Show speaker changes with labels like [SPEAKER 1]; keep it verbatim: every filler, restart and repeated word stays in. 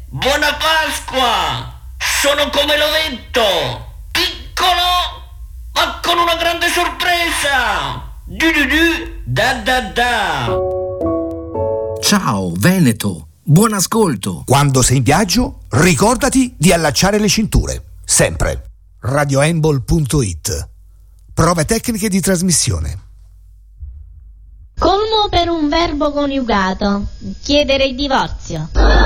[SPEAKER 1] buona Pasqua! Sono come l'ovetto, piccolo, ma con una grande sorpresa! Du du du, da da da!
[SPEAKER 2] Ciao Veneto, buon ascolto!
[SPEAKER 3] Quando sei in viaggio, ricordati di allacciare le cinture, sempre. radioembol punto it. Prove tecniche di trasmissione.
[SPEAKER 4] Colmo per un verbo coniugato. Chiedere il divorzio.